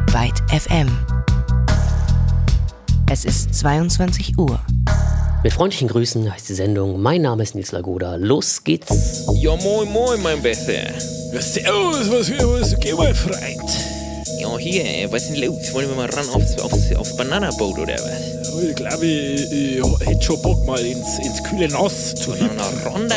Byte FM. Es ist 22 Uhr. Mit freundlichen Grüßen heißt die Sendung. Mein Name ist Nils Lagoda. Los geht's. Ja, moin, moin, mein Bester. Ja, servus, was geht, mein Freund? Ja, hier, was ist denn los? Wollen wir mal ran aufs Bananaboot oder was? Ich glaube, ich hätte schon Bock mal ins kühle Nass zu hüpfen. Na, Ronda,